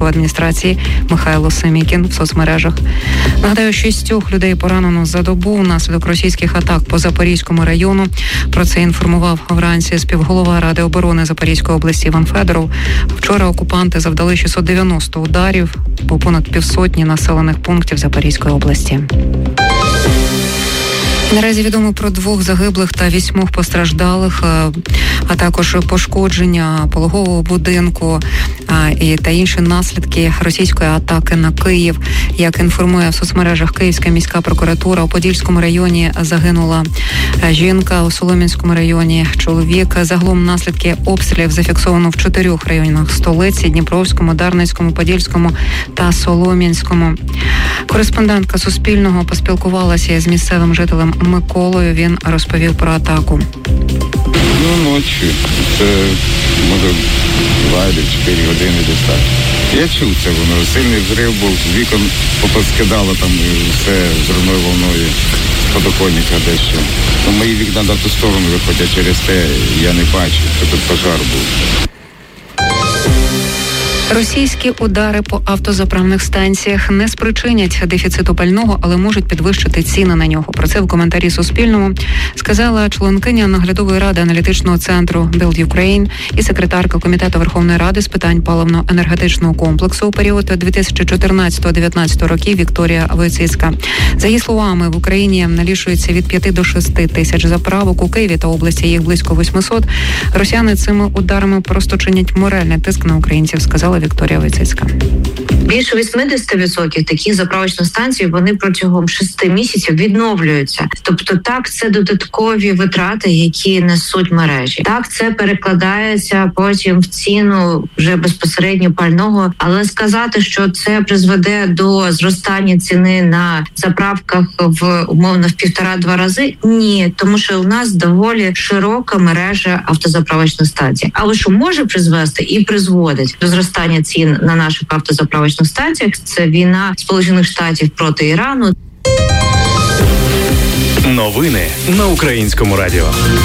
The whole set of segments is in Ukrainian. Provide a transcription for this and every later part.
військової адміністрації Михайло Семікін в соцмережах. Нагадаю, 6 людей поранено за добу внаслідок російських атак по Запорізькому району. Про це інформував вранці співголова Ради оборони Запорізької області Іван Федоров. Вчора окупанти завдали 690 ударів по понад півсотні населених пунктів Запорізької області. Наразі відомо про 2 загиблих та 8 постраждалих, а також пошкодження пологового будинку та інші наслідки російської атаки на Київ. Як інформує в соцмережах Київська міська прокуратура, у Подільському районі загинула жінка, у Солом'янському районі чоловік. Загалом наслідки обстрілів зафіксовано в 4 районах столиці – Дніпровському, Дарницькому, Подільському та Солом'янському. Кореспондентка Суспільного поспілкувалася з місцевим жителем Миколою. Він розповів про атаку. Ночі. Це, може, 2 чи 4 години десь так. Я чув це, воно. Сильний взрив був, з вікон попоскидало там все взривною волною з подоконника дещо. Мої вікна на ту сторону виходять, через те я не бачу, що тут пожар був. Російські удари по автозаправних станціях не спричинять дефіциту пального, але можуть підвищити ціни на нього. Про це в коментарі Суспільному сказала членкиня наглядової ради аналітичного центру Build Ukraine і секретарка Комітету Верховної Ради з питань паливно-енергетичного комплексу у період 2014-2019 років Вікторія Войціцька. За її словами, в Україні налічується від 5 до 6 тисяч заправок. У Києві та області їх близько 800. Росіяни цими ударами просто чинять моральний тиск на українців, сказала Вікторія Войціцька. Більше 80% таких заправочних станцій, вони протягом 6 місяців відновлюються. Тобто так, це додаткові витрати, які несуть мережі. Так, це перекладається потім в ціну вже безпосередньо пального. Але сказати, що це призведе до зростання ціни на заправках умовно в 1,5-2 рази, ні. Тому що у нас доволі широка мережа автозаправочних станцій. Але що може призвести і призводить до зростання цін на наших автозаправочних станціях, це війна Сполучених Штатів проти Ірану. Новини на Українському радіо.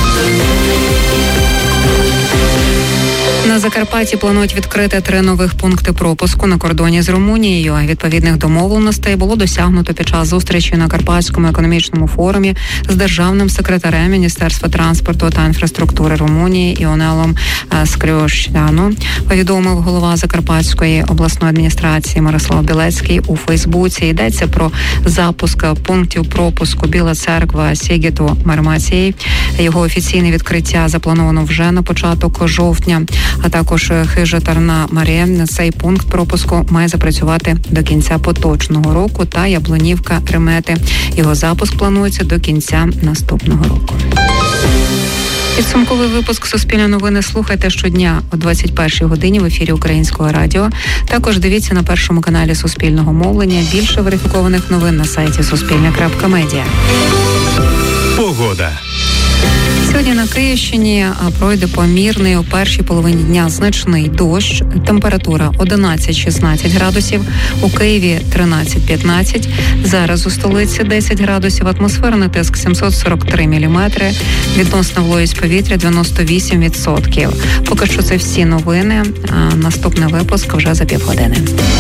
На Закарпатті планують відкрити 3 нових пункти пропуску на кордоні з Румунією. Відповідних домовленостей було досягнуто під час зустрічі на Карпатському економічному форумі з державним секретарем Міністерства транспорту та інфраструктури Румунії Іонелом Скрьошяно. Повідомив голова Закарпатської обласної адміністрації Мирослав Білецький у Фейсбуці. Йдеться про запуск пунктів пропуску Біла Церква, Сігіту, Мармації. Його офіційне відкриття заплановано вже на початок жовтня. А також Хижа-Тарна Марія. Цей пункт пропуску має запрацювати до кінця поточного року та Яблунівка-Ремети. Його запуск планується до кінця наступного року. Підсумковий випуск «Суспільне новини» слухайте щодня о 21-й годині в ефірі Українського радіо. Також дивіться на першому каналі Суспільного мовлення. Більше верифікованих новин на сайті suspilne.media. Погода. Сьогодні на Київщині пройде помірний, у першій половині дня значний дощ. Температура 11-16 градусів, у Києві 13-15. Зараз у столиці 10 градусів, атмосферний тиск 743 міліметри, відносна вологість повітря 98%. Поки що це всі новини, а наступний випуск вже за півгодини.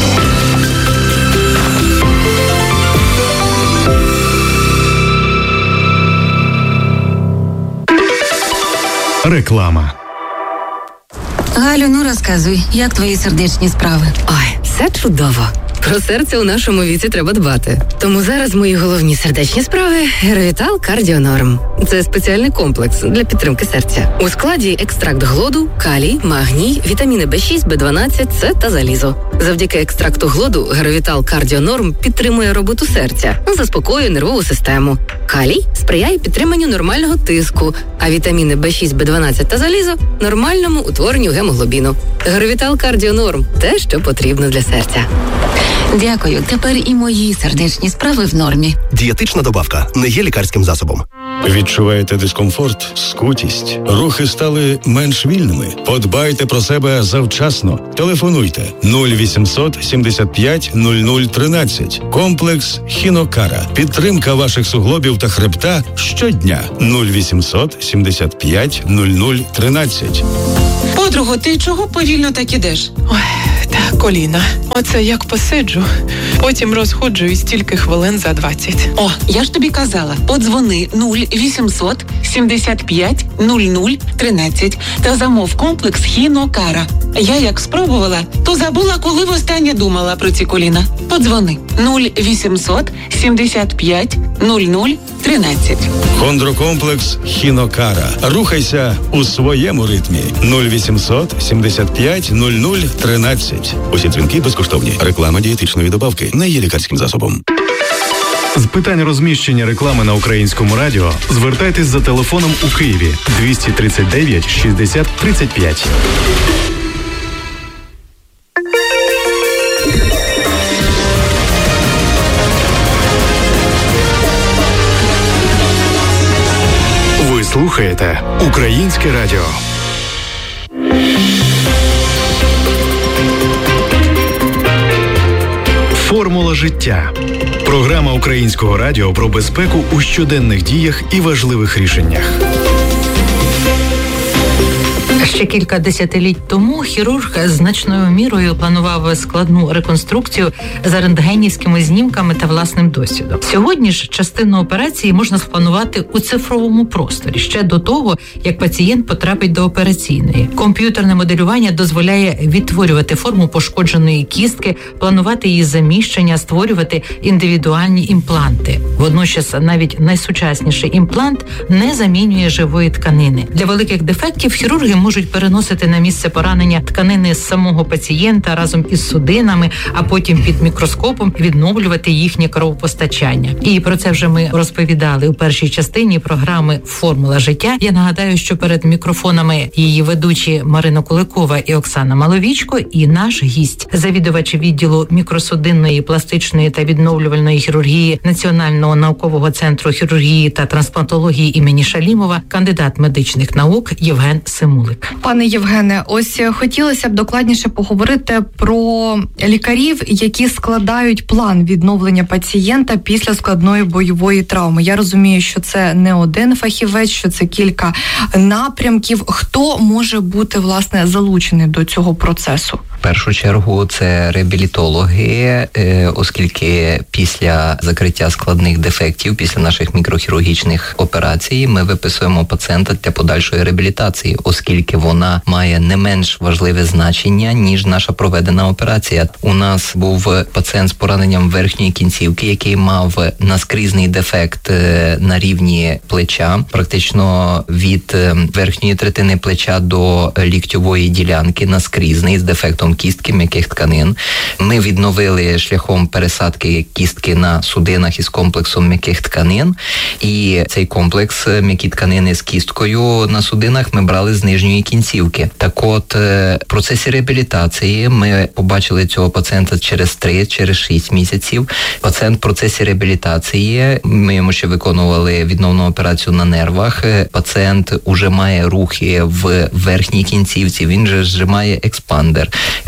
Реклама. Галю, ну розказуй, як твої сердечні справи? Ой, все чудово. Про серце у нашому віці треба дбати. Тому зараз мої головні сердечні справи – Геровітал Кардіонорм. Це спеціальний комплекс для підтримки серця. У складі екстракт глоду, калій, магній, вітаміни B6, B12, С та залізо. Завдяки екстракту глоду Геровітал Кардіонорм підтримує роботу серця, заспокоює нервову систему. Калій сприяє підтриманню нормального тиску, а вітаміни B6, B12 та залізо – нормальному утворенню гемоглобіну. Геровітал Кардіонорм – те, що потрібно для серця. Дякую, тепер і мої сердечні справи в нормі. Дієтична добавка не є лікарським засобом. Відчуваєте дискомфорт, скутість? Рухи стали менш вільними? Подбайте про себе завчасно. Телефонуйте 0800 75 00 13. Комплекс Хінокара. Підтримка ваших суглобів та хребта щодня. 0800 75 00 13. Подруго, ти чого повільно так ідеш? Ой, та коліна. Оце як посиджу, потім розходжуюсь тільки хвилин за 20. О, я ж тобі казала, подзвони 0800 75 00 13 та замов комплекс Хінокара. Я як спробувала, то забула, коли востаннє думала про ці коліна. Подзвони 0800 75 00 13. Хондрокомплекс Хінокара. Рухайся у своєму ритмі. 0800 75 00 13. Усі дзвінки безкоштовні. Реклама дієтичної добавки не є лікарським засобом. З питань розміщення реклами на Українському радіо звертайтесь за телефоном у Києві 239 60 35. Ви слухаєте Українське радіо. Формула життя. Програма Українського радіо про безпеку у щоденних діях і важливих рішеннях. Ще кілька десятиліть тому хірург значною мірою планував складну реконструкцію за рентгенівськими знімками та власним досвідом. Сьогодні ж частину операції можна спланувати у цифровому просторі, ще до того, як пацієнт потрапить до операційної. Комп'ютерне моделювання дозволяє відтворювати форму пошкодженої кістки, планувати її заміщення, створювати індивідуальні імпланти. Водночас навіть найсучасніший імплант не замінює живої тканини. Для великих дефектів хірурги можуть переносити на місце поранення тканини з самого пацієнта разом із судинами, а потім під мікроскопом відновлювати їхнє кровопостачання. І про це вже ми розповідали у першій частині програми «Формула життя». Я нагадаю, що перед мікрофонами її ведучі Марина Куликова і Оксана Маловічко, і наш гість, завідувач відділу мікросудинної, пластичної та відновлювальної хірургії Національного наукового центру хірургії та трансплантології імені Шалімова, кандидат медичних наук Євген Симулик. Пане Євгене, ось хотілося б докладніше поговорити про лікарів, які складають план відновлення пацієнта після складної бойової травми. Я розумію, що це не один фахівець, що це кілька напрямків. Хто може бути, власне, залучений до цього процесу? В першу чергу це реабілітологи, оскільки після закриття складних дефектів, після наших мікрохірургічних операцій, ми виписуємо пацієнта для подальшої реабілітації, оскільки вона має не менш важливе значення, ніж наша проведена операція. У нас був пацієнт з пораненням верхньої кінцівки, який мав наскрізний дефект на рівні плеча, практично від верхньої третини плеча до ліктьової ділянки, наскрізний, з дефектом кістки, м'яких тканин. Ми відновили шляхом пересадки кістки на судинах із комплексом м'яких тканин, і цей комплекс м'які тканини з кісткою на судинах ми брали з нижньої кінцівки. Так от, в процесі реабілітації ми побачили цього пацієнта через 6 місяців. Пацієнт в процесі реабілітації, ми йому ще виконували відновну операцію на нервах. Пацієнт уже має рухи в верхній кінцівці, він же зжимає експандер.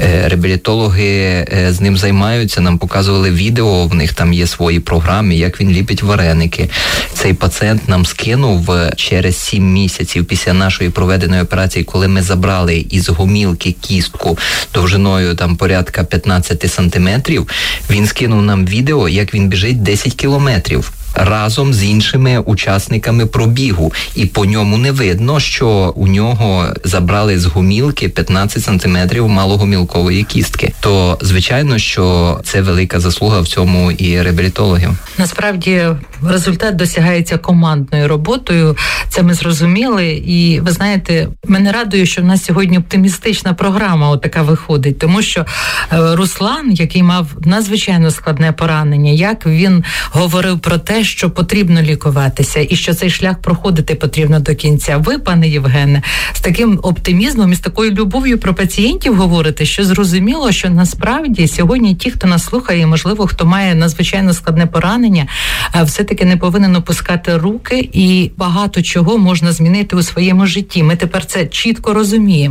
Реабілітологи з ним займаються, нам показували відео, в них там є свої програми, як він ліпить вареники. Цей пацієнт нам скинув через 7 місяців після нашої проведеної операції, коли ми забрали із гомілки кістку довжиною там порядка 15 сантиметрів, він скинув нам відео, як він біжить 10 кілометрів. Разом з іншими учасниками пробігу. І по ньому не видно, що у нього забрали з гомілки 15 сантиметрів малогомілкової кістки. То, звичайно, що це велика заслуга в цьому і реабілітологів. Насправді, результат досягається командною роботою. Це ми зрозуміли. І, ви знаєте, мене радує, що в нас сьогодні оптимістична програма отака виходить. Тому що Руслан, який мав надзвичайно складне поранення, як він говорив про те, що потрібно лікуватися і що цей шлях проходити потрібно до кінця. Ви, пане Євгене, з таким оптимізмом і з такою любов'ю про пацієнтів говорите, що зрозуміло, що насправді сьогодні ті, хто нас слухає, можливо, хто має надзвичайно складне поранення, все-таки не повинен опускати руки, і багато чого можна змінити у своєму житті. Ми тепер це чітко розуміємо.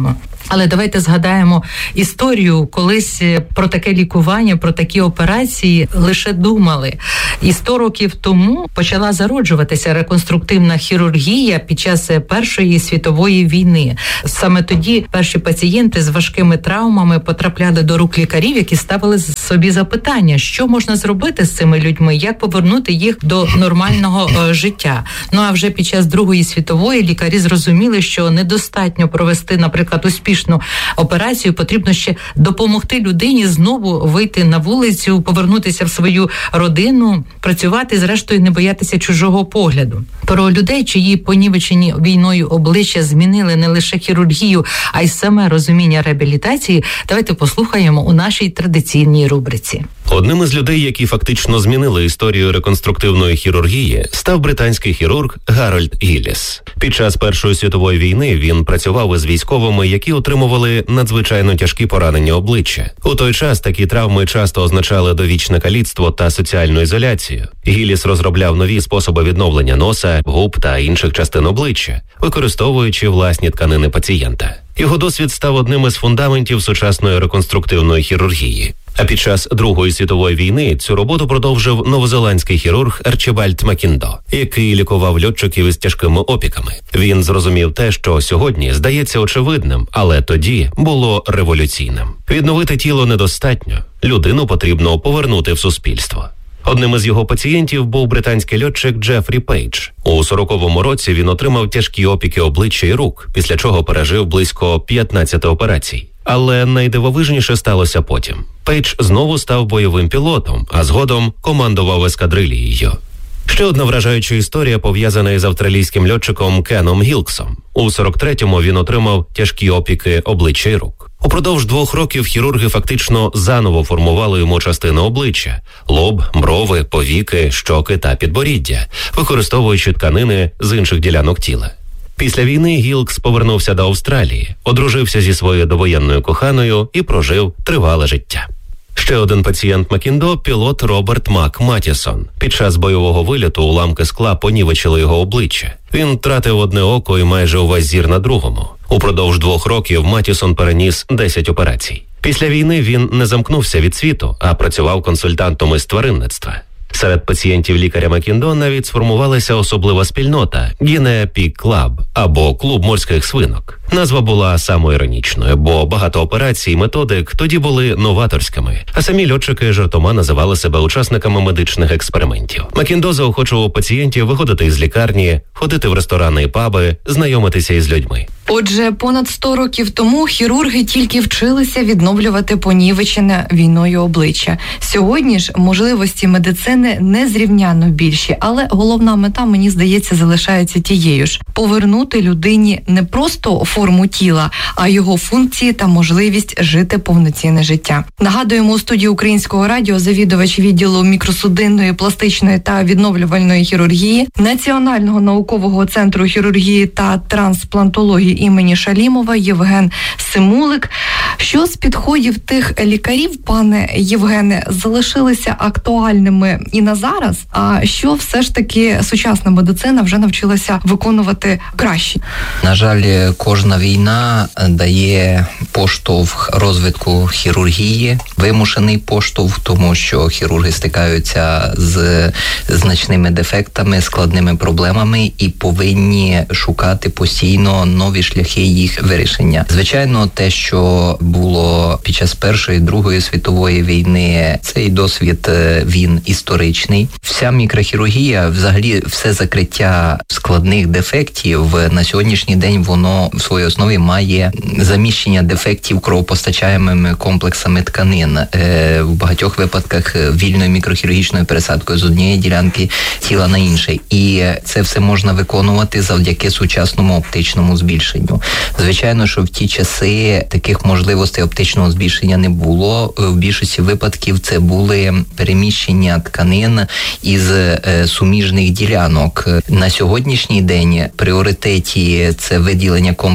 Але давайте згадаємо історію. Колись про таке лікування, про такі операції лише думали. І 100 років тому почала зароджуватися реконструктивна хірургія під час Першої світової війни. Саме тоді перші пацієнти з важкими травмами потрапляли до рук лікарів, які ставили собі запитання, що можна зробити з цими людьми, як повернути їх до нормального життя. Ну а вже під час Другої світової лікарі зрозуміли, що недостатньо провести, наприклад, успішну операцію, потрібно ще допомогти людині знову вийти на вулицю, повернутися в свою родину, працювати, зрештою не боятися чужого погляду. Про людей, чиї понівечені війною обличчя змінили не лише хірургію, а й саме розуміння реабілітації, давайте послухаємо у нашій традиційній рубриці. Одним із людей, які фактично змінили історію реконструктивної хірургії, став британський хірург Гарольд Гілліс. Під час Першої світової війни він працював із військовими, які отримували надзвичайно тяжкі поранення обличчя. У той час такі травми часто означали довічне каліцтво та соціальну ізоляцію. Гілліс розробляв нові способи відновлення носа, губ та інших частин обличчя, використовуючи власні тканини пацієнта. Його досвід став одним із фундаментів сучасної реконструктивної хірургії. А під час Другої світової війни цю роботу продовжив новозеландський хірург Арчібальд Макіндо, який лікував льотчиків із тяжкими опіками. Він зрозумів те, що сьогодні здається очевидним, але тоді було революційним. Відновити тіло недостатньо, людину потрібно повернути в суспільство. Одним із його пацієнтів був британський льотчик Джефрі Пейдж. У 40-му році він отримав тяжкі опіки обличчя і рук, після чого пережив близько 15 операцій. Але найдивовижніше сталося потім. Пейдж знову став бойовим пілотом, а згодом командував ескадрильєю. Ще одна вражаюча історія пов'язана із австралійським льотчиком Кеном Гілксом. У 43-му він отримав тяжкі опіки обличчя і рук. Упродовж 2 років хірурги фактично заново формували йому частини обличчя – лоб, брови, повіки, щоки та підборіддя, використовуючи тканини з інших ділянок тіла. Після війни Гілкс повернувся до Австралії, одружився зі своєю довоєнною коханою і прожив тривале життя. Ще один пацієнт Макіндо – пілот Роберт Мак Матісон. Під час бойового вильоту уламки скла понівечили його обличчя. Він втратив одне око і майже увесь зір на другому. Упродовж 2 років Матісон переніс 10 операцій. Після війни він не замкнувся від світу, а працював консультантом із тваринництва. Серед пацієнтів лікаря Макіндо навіть сформувалася особлива спільнота – Guinea Pig Club або Клуб морських свинок. Назва була самоіронічною, бо багато операцій і методик тоді були новаторськими, а самі льотчики жартома називали себе учасниками медичних експериментів. Макіндо заохочував пацієнтів виходити із лікарні, ходити в ресторани і паби, знайомитися із людьми. Отже, понад 100 років тому хірурги тільки вчилися відновлювати понівечене війною обличчя. Сьогодні ж можливості медицини незрівняно більші, але головна мета, мені здається, залишається тією ж – повернути людині не просто форму тіла, а його функції та можливість жити повноцінне життя. Нагадуємо, у студії Українського радіо завідувач відділу мікросудинної, пластичної та відновлювальної хірургії Національного наукового центру хірургії та трансплантології імені Шалімова Євген Симулик. Що з підходів тих лікарів, пане Євгене, залишилися актуальними і на зараз, а що все ж таки сучасна медицина вже навчилася виконувати краще? На жаль, кожна війна дає поштовх розвитку хірургії, вимушений поштовх, тому що хірурги стикаються з значними дефектами, складними проблемами і повинні шукати постійно нові шляхи їх вирішення. Звичайно, те, що було під час Першої, Другої світової війни, цей досвід, він історичний. Вся мікрохірургія, взагалі все закриття складних дефектів на сьогоднішній день, воно в своїй основі має заміщення дефектів кровопостачаємими комплексами тканин. В багатьох випадках вільною мікрохірургічною пересадкою з однієї ділянки тіла на інше. І це все можна виконувати завдяки сучасному оптичному збільшенню. Звичайно, що в ті часи таких можливостей оптичного збільшення не було. В більшості випадків це були переміщення тканин із суміжних ділянок. На сьогоднішній день в пріоритеті це виділення комплексу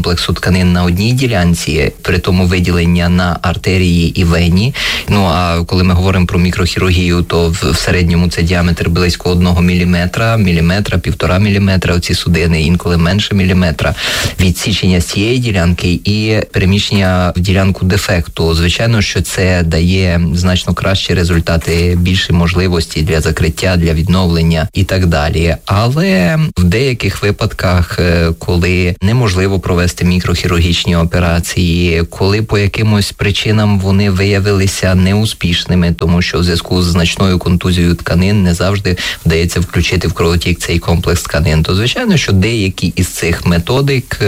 комплексу тканин на одній ділянці, при тому виділення на артерії і вені. Ну, а коли ми говоримо про мікрохірургію, то в середньому це діаметр близько 1 міліметра, 1,5 міліметра, оці судини, інколи менше міліметра. Відсічення з цієї ділянки і переміщення в ділянку дефекту. Звичайно, що це дає значно кращі результати, більші можливості для закриття, для відновлення і так далі. Але в деяких випадках, коли неможливо провести мікрохірургічні операції, коли по якимось причинам вони виявилися неуспішними, тому що в зв'язку з значною контузією тканин не завжди вдається включити в кровотік цей комплекс тканин, то звичайно, що деякі із цих методик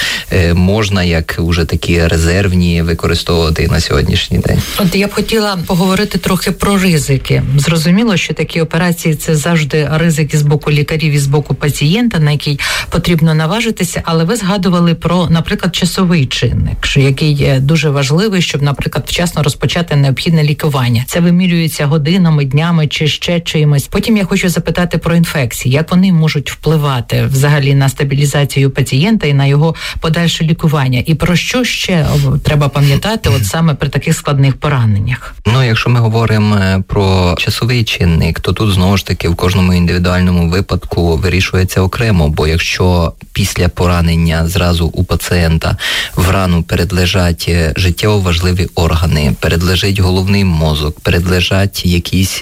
можна як уже такі резервні використовувати на сьогоднішній день. От я б хотіла поговорити трохи про ризики. Зрозуміло, що такі операції – це завжди ризики з боку лікарів і з боку пацієнта, на який потрібно наважитися, але ви згадували про, наприклад, часовий чинник, який дуже важливий, щоб, наприклад, вчасно розпочати необхідне лікування. Це вимірюється годинами, днями чи ще чимось. Потім я хочу запитати про інфекції. Як вони можуть впливати взагалі на стабілізацію пацієнта і на його подальше лікування? І про що ще треба пам'ятати от саме при таких складних пораненнях? Ну, якщо ми говоримо про часовий чинник, то тут знову ж таки в кожному індивідуальному випадку вирішується окремо, бо якщо після поранення зразу у пацієнта в рану передлежать життєво важливі органи, передлежить головний мозок, передлежать якісь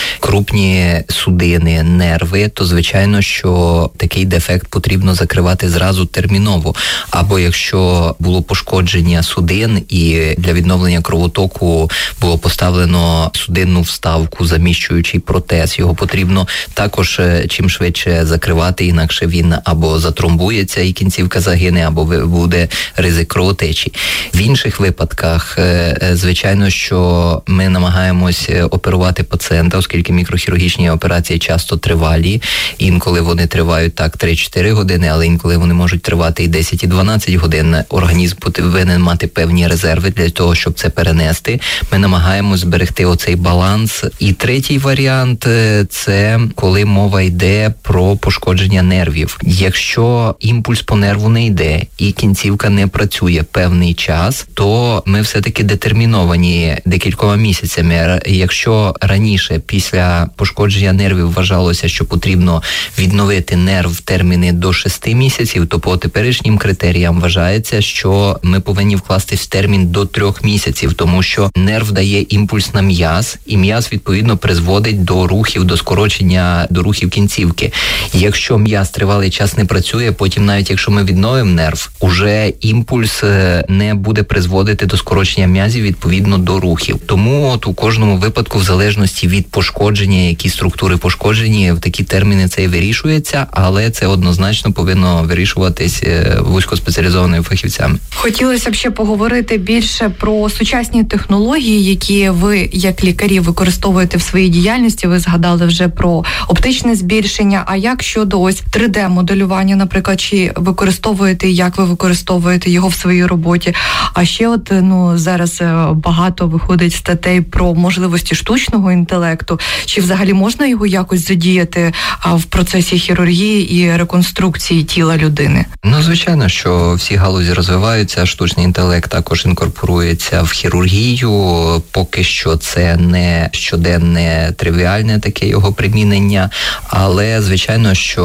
крупні судини, нерви, то звичайно, що такий дефект потрібно закривати зразу терміново. Або якщо було пошкодження судин і для відновлення кровотоку було поставлено судинну вставку, заміщуючий протез, його потрібно також чим швидше закривати, інакше він або затромбується і кінцівка загине, або буде ризик кровотечі. В інших випадках, звичайно, що ми намагаємось оперувати пацієнта, оскільки мікрохірургічні операції часто тривалі, інколи вони тривають так 3-4 години, але інколи вони можуть тривати і 10, і 12 годин. Організм повинен мати певні резерви для того, щоб це перенести. Ми намагаємось зберегти оцей баланс. І третій варіант – це коли мова йде про пошкодження нервів. Якщо імпульс по нерву не йде і кінцівка не працює певний час, то ми все-таки детерміновані декількома місяцями. Якщо раніше після пошкодження нервів вважалося, що потрібно відновити нерв в терміни до 6 місяців, то по теперішнім критеріям вважається, що ми повинні вкластись в термін до 3 місяців, тому що нерв дає імпульс на м'яз, і м'яз, відповідно, призводить до рухів, до скорочення, до рухів кінцівки. Якщо м'яз тривалий час не працює, потім навіть якщо ми відновимо нерв, уже імпульс не буде призводити до скорочення м'язів, відповідно, до рухів. Тому от у кожному випадку, в залежності від пошкодження, які структури пошкоджені, в такі терміни це і вирішується, але це однозначно повинно вирішуватись вузькоспеціалізованими фахівцями. Хотілося б ще поговорити більше про сучасні технології, які ви, як лікарі, використовуєте в своїй діяльності. Ви згадали вже про оптичне збільшення. А як щодо ось 3D-моделювання, наприклад, чи використовуєте, як ви використовуєте його в своїй роботі? А ще от, зараз багато виходить статей про можливості штучного інтелекту. Чи взагалі можна його якось задіяти в процесі хірургії і реконструкції тіла людини? Ну, звичайно, що всі галузі розвиваються, штучний інтелект також інкорпорується в хірургію. Поки що це не щоденне, тривіальне таке його примінення, але, звичайно, що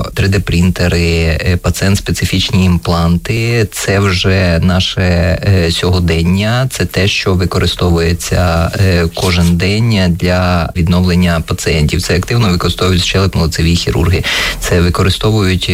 3D-принтери, пацієнт-специфічні імпланти – це вже наше сьогодення, це те, що використовується кожен день для відновлення пацієнтів. Це активно використовують щелепно-лицеві хірурги, це використовують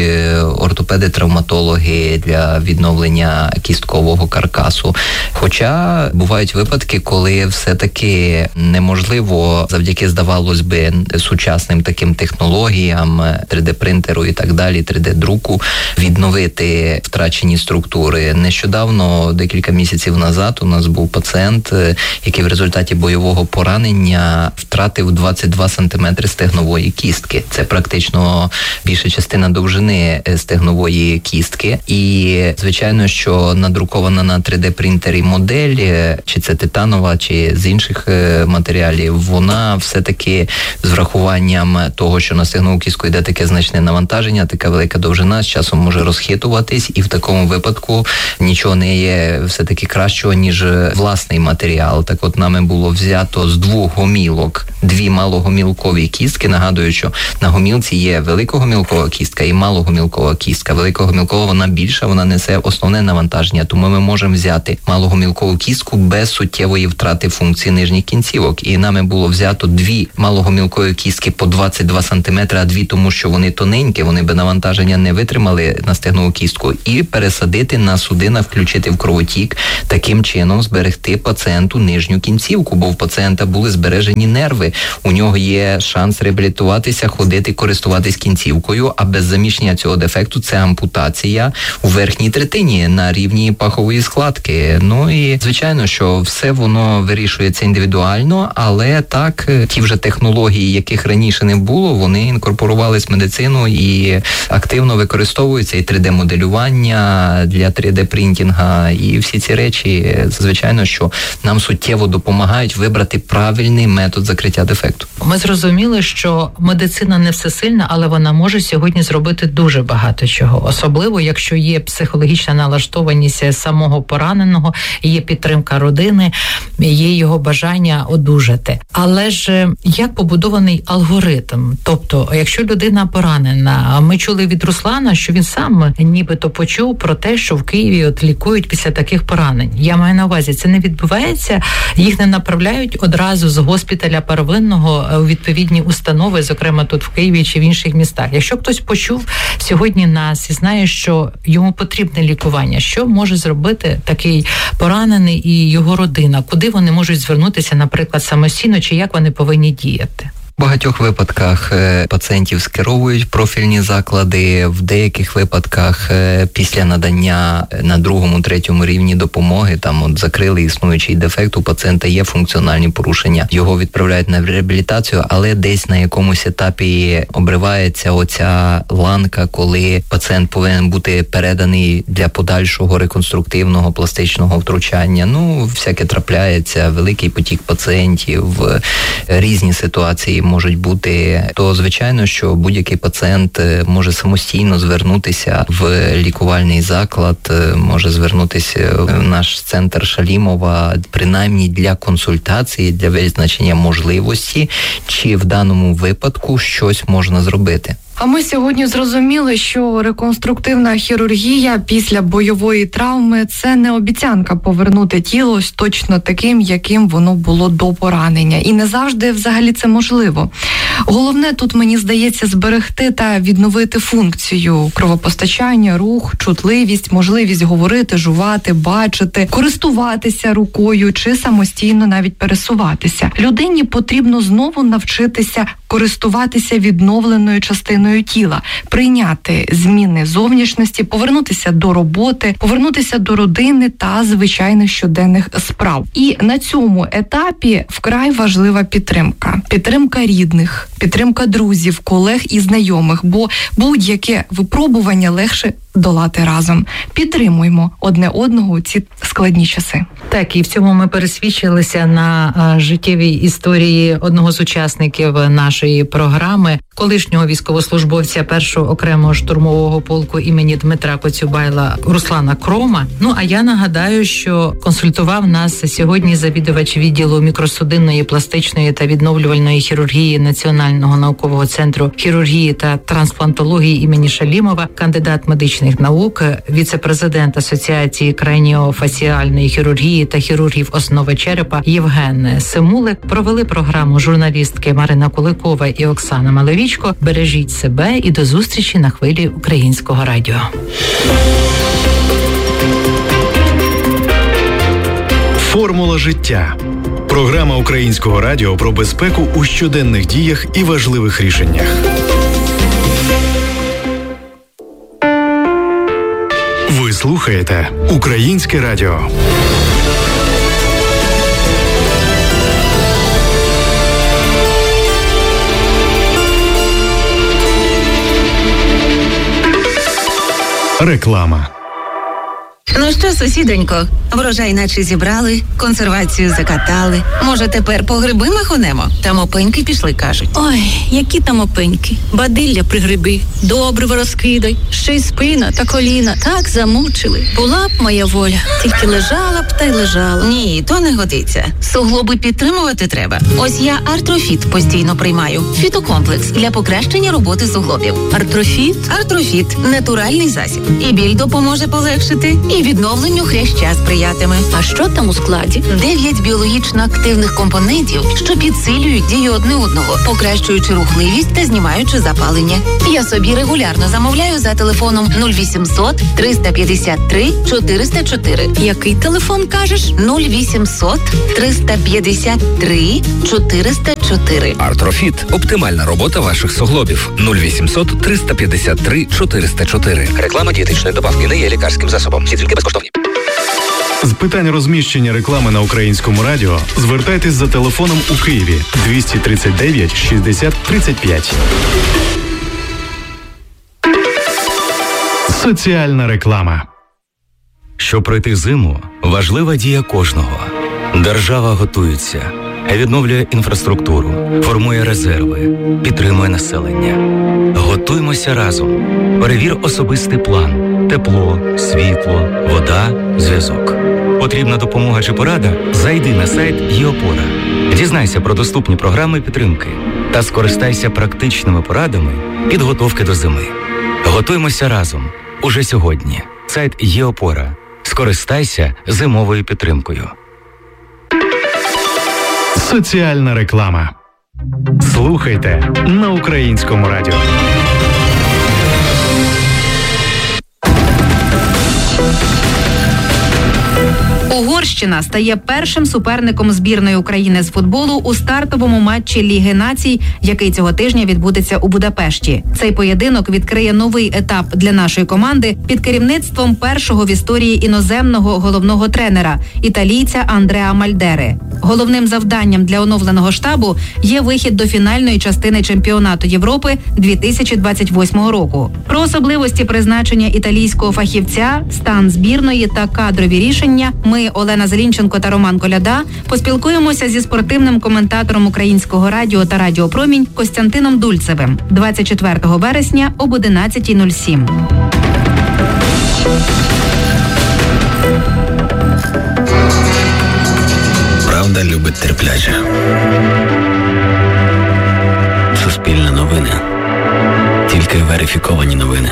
ортопеди-травматологи для відновлення кісткового каркасу. Хоча бувають випадки, коли все-таки неможливо завдяки, здавалось би, сучасним таким технологіям, 3D-принтеру і так далі, 3D-друку, відновити втрачені структури. Нещодавно, декілька місяців назад, у нас був пацієнт, який в результаті бойового поранення втратив 22 сантиметри стегнової кістки. Це практично більша частина довжини стегнової кістки. І, звичайно, що надрукована на 3D-принтері модель, чи це титанова, чи з інших матеріалів, вона все-таки з врахуванням того, що на стегнову кістку йде таке значне навантаження, така велика довжина, з часом може розхитуватись, і в такому випадку нічого не є все-таки кращого, ніж власний матеріал. Так от нами було взято з 2 гомілок 2 малогомілкові кістки. Нагадую, що на гомілці є великогомілкова кістка і малогомілкова кістка. Великогомілкова вона більша, вона несе основне навантаження, тому ми можемо взяти малогомілкову кістку без суттєвої втрати функції нижніх кінцівок. І нами було взято 2 малогомілкові кістки по 22 см, а 2 тому, що вони тоненькі, вони би навантаження не витримали на стегнову кістку, і пересадити на судина, включити в кровотік, таким чином зберегти пацієнту нижню кінцівку, бо в пацієнта були збережені нерви, у нього є шанс реабілітуватися, ходити, користуватись кінцівкою, а без заміщення цього дефекту це ампутація у верхній третині на рівні пахової складки. Ну і звичайно, що все воно вирішується індивідуально, але так, ті вже технології, яких раніше не було, вони інкорпорувались в медицину і активно використовуються, і 3D-моделювання для 3D-принтінга, і всі ці речі, звичайно, що нам суттєво допомагають вибрати правильний метод закриття дефекту. Ми зрозуміли, що медицина не всесильна, але вона може сьогодні зробити дуже багато чого. Особливо, якщо є психологічна налаштованість самого пораненого, є підтримка родини, є його бажання одужати. Але ж як побудований алгоритм? Тобто, якщо людина поранена, ми чули від Руслана, що він сам нібито почув про те, що в Києві лікують після таких поранень. Я маю на увазі, це не відбувається, їх не направляють одразу з госпіталя первинного у відповідні установи, зокрема тут в Києві чи в інших містах. Якщо хтось почув сьогодні нас і знає, що йому потрібне лікування, що може зробити такий поранений і його родина? Куди вони можуть звернутися, наприклад, самостійно, чи як вони повинні діяти? В багатьох випадках пацієнтів скеровують профільні заклади, в деяких випадках після надання на 2-3 рівні допомоги, там от закрили існуючий дефект, у пацієнта є функціональні порушення, його відправляють на реабілітацію, але десь на якомусь етапі обривається оця ланка, коли пацієнт повинен бути переданий для подальшого реконструктивного пластичного втручання. Ну, всяке трапляється, великий потік пацієнтів, різні ситуації можуть бути, то звичайно, що будь-який пацієнт може самостійно звернутися в лікувальний заклад, може звернутися в наш центр Шалімова, принаймні для консультації, для визначення можливості, чи в даному випадку щось можна зробити. А ми сьогодні зрозуміли, що реконструктивна хірургія після бойової травми – це не обіцянка повернути тіло точно таким, яким воно було до поранення. І не завжди взагалі це можливо. Головне тут, мені здається, зберегти та відновити функцію кровопостачання, рух, чутливість, можливість говорити, жувати, бачити, користуватися рукою чи самостійно навіть пересуватися. Людині потрібно знову навчитися користуватися відновленою частиною тіла, прийняти зміни зовнішності, повернутися до роботи, повернутися до родини та звичайних щоденних справ. І на цьому етапі вкрай важлива підтримка. Підтримка рідних, підтримка друзів, колег і знайомих, бо будь-яке випробування легше долати разом. Підтримуємо одне одного у ці складні часи. Так, і в цьому ми пересвідчилися на життєвій історії одного з учасників нашої програми, колишнього військовослужбовця 1-го окремого штурмового полку імені Дмитра Коцюбайла Руслана Крома. Ну, а я нагадаю, що консультував нас сьогодні завідувач відділу мікросудинної, пластичної та відновлювальної хірургії Національного наукового центру хірургії та трансплантології імені Шалімова, кандидат медичних наук, віце-президент Асоціації краніофасіальної хірургії та хірургів основи черепа Євген Симулик. Провели програму журналістки Марина Куликова і Оксана Малевічко. Бережіть себе і до зустрічі на хвилі Українського радіо. Формула життя. Програма Українського радіо про безпеку у щоденних діях і важливих рішеннях. Ви слухаєте Українське радіо. Реклама. Ну що, сусідонько, врожай наче зібрали, консервацію закатали. Може, тепер по гриби махонемо? Там опеньки пішли, кажуть. Ой, які там опеньки. Бадилля пригриби, добриво розкидай. Ще й спина та коліна так замучили. Була б моя воля, тільки лежала б та й лежала. Ні, то не годиться. Суглоби підтримувати треба. Ось я Артрофіт постійно приймаю. Фітокомплекс для покращення роботи суглобів. Артрофіт? Артрофіт – натуральний засіб. І біль допоможе полегшити, і відновленню хряща сприятиме. А що там у складі? 9 біологічно активних компонентів, що підсилюють дію одне одного, покращуючи рухливість та знімаючи запалення. Я собі регулярно замовляю за телефоном 0800 353 404. Який телефон кажеш? 0800 353 404. Артрофіт – оптимальна робота ваших суглобів. 0800 353 404. Реклама дієтичної добавки не є лікарським засобом. Всі дзвінки безкоштовні. З питань розміщення реклами на Українському радіо звертайтесь за телефоном у Києві 239 60 35. Соціальна реклама. Щоб пройти зиму, важлива дія кожного. Держава готується, відновлює інфраструктуру, формує резерви, підтримує населення. Готуймося разом. Перевір особистий план. Тепло, світло, вода, зв'язок. Потрібна допомога чи порада? Зайди на сайт ЄОПОРА. Дізнайся про доступні програми підтримки та скористайся практичними порадами підготовки до зими. Готуймося разом. Уже сьогодні. Сайт ЄОПОРА. Скористайся зимовою підтримкою. Соціальна реклама. Слухайте на Українському радіо. Угорщина стає першим суперником збірної України з футболу у стартовому матчі Ліги націй, який цього тижня відбудеться у Будапешті. Цей поєдинок відкриє новий етап для нашої команди під керівництвом першого в історії іноземного головного тренера – італійця Андреа Мальдери. Головним завданням для оновленого штабу є вихід до фінальної частини чемпіонату Європи 2028 року. Про особливості призначення італійського фахівця, стан збірної та кадрові рішення ми, Олена Зелінченко та Роман Коляда, поспілкуємося зі спортивним коментатором Українського радіо та Радіо Промінь Костянтином Дульцевим 24 вересня об 11:07. Правда любить терпляче. Суспільне новини. Тільки верифіковані новини.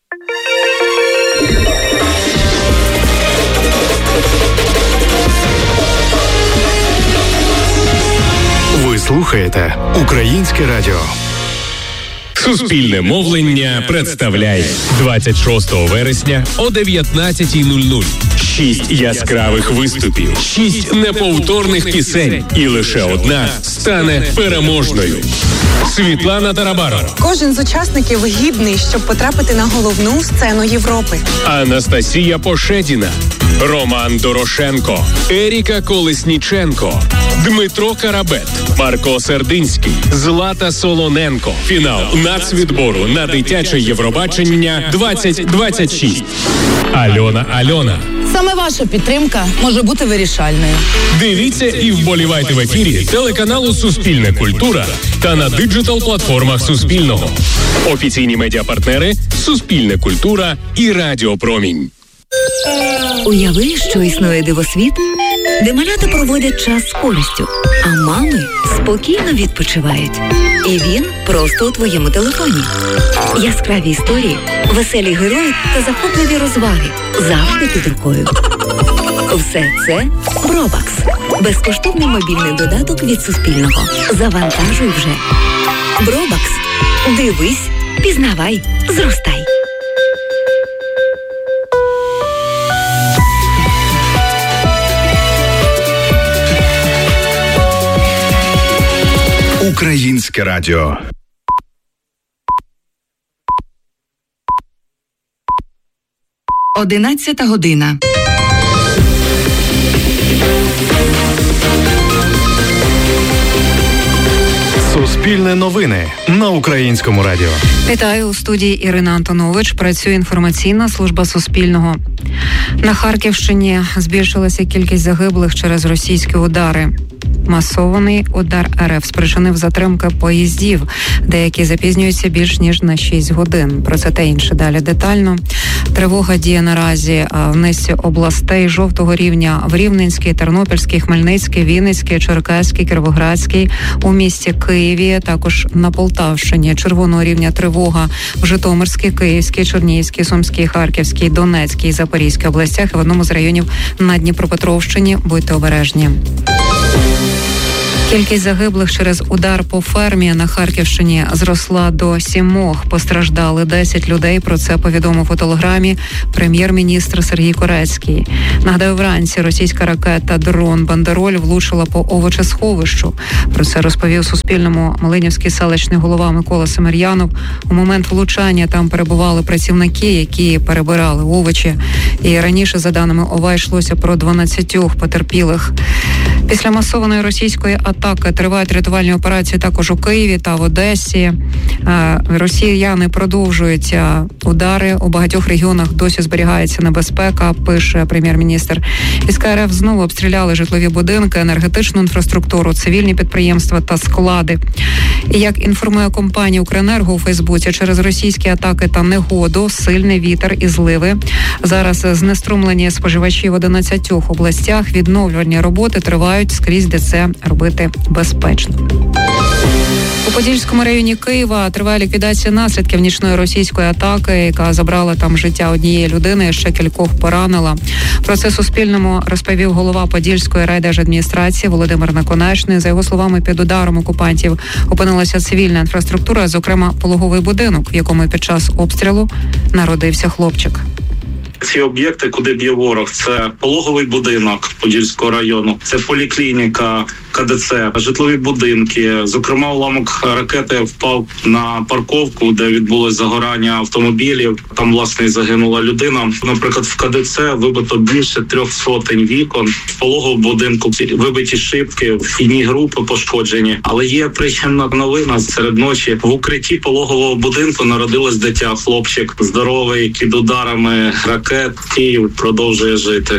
Ви слухаєте Українське радіо. Суспільне мовлення представляє 26 вересня о 19:00. 6 яскравих виступів, 6 неповторних пісень, і лише одна стане переможною. Світлана Тарабарова, кожен з учасників гідний, щоб потрапити на головну сцену Європи. Анастасія Пошедіна, Роман Дорошенко, Еріка Колесніченко, Дмитро Карабет, Марко Сердинський, Злата Солоненко. Фінал нацвідбору на дитяче Євробачення 2026. Альона. Саме ваша підтримка може бути вирішальною. Дивіться і вболівайте в ефірі телеканалу Суспільне культура та на диджитал-платформах Суспільного. Офіційні медіапартнери Суспільне культура і Радіо Промінь. Уяви, що існує дивосвіт, де малята проводять час з користю, а мами спокійно відпочивають. І він просто у твоєму телефоні. Яскраві історії, веселі герої та захопливі розваги завжди під рукою. Все це Бробакс. Безкоштовний мобільний додаток від Суспільного. Завантажуй вже. Бробакс. Дивись, пізнавай, зростай. Українське радіо. Одинадцята година. Суспільне Суспільне новини на Українському радіо. Вітаю, у студії Ірина Антонович. Працює інформаційна служба Суспільного. На Харківщині збільшилася кількість загиблих через російські удари. Масований удар РФ спричинив затримки поїздів. Деякі запізнюються більш ніж на 6 годин. Про це та інше далі детально. Тривога діє наразі в низці областей жовтого рівня в Рівненській, Тернопільській, Хмельницькій, Вінницькій, Черкаській, Кіровоградській, у місті Києві, також на Полтавщині. Червоного рівня тривога в Житомирській, Київській, Чернігівській, Сумській, Харківській, Донецькій, Запорізькій областях і в одному з районів на Дніпропетровщині. Будьте обережні. Кількість загиблих через удар по фермі на Харківщині зросла до 7. Постраждали 10 людей. Про це повідомив у телеграмі прем'єр-міністр Сергій Корецький. Нагадаю, вранці російська ракета дрон «Бандероль» влучила по овочесховищу. Про це розповів Суспільному Малинівський селищний голова Микола Семер'янов. У момент влучання там перебували працівники, які перебирали овочі. І раніше, за даними ОВА, йшлося про 12 потерпілих. Після масованої російської атаки тривають рятувальні операції також у Києві та в Одесі. Росіяни продовжують удари. У багатьох регіонах досі зберігається небезпека, пише прем'єр-міністр. Війська РФ знову обстріляли житлові будинки, енергетичну інфраструктуру, цивільні підприємства та склади. І як інформує компанія «Укренерго» у Фейсбуці, через російські атаки та негоду, сильний вітер і зливи. Зараз знеструмлені споживачі в 11 областях. Відновлювальні роботи тривають скрізь, де це робити безпечно. У Подільському районі Києва триває ліквідація наслідків нічної російської атаки, яка забрала там життя однієї людини і ще кількох поранила. Про це Суспільному розповів голова Подільської райдержадміністрації Володимир Наконечний. За його словами, під ударом окупантів опинилася цивільна інфраструктура, зокрема пологовий будинок, в якому під час обстрілу народився хлопчик. Ці об'єкти, куди б'є ворог, це пологовий будинок Подільського району, це поліклініка, КДЦ, житлові будинки. Зокрема, уламок ракети впав на парковку, де відбулось загорання автомобілів. Там, власне, і загинула людина. Наприклад, в КДЦ вибито більше 300 вікон. В пологовому будинку вибиті шибки, вхідні групи пошкоджені. Але є приємна новина. Серед ночі в укритті пологового будинку народилось дитя. Хлопчик здоровий, під ударами ракет. Київ продовжує жити.